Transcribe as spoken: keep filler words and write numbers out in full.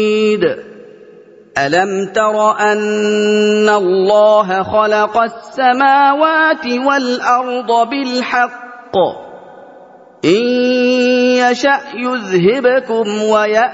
ألم تر أن الله خلق السماوات والأرض بالحق إن يشأ يذهبكم ويأتي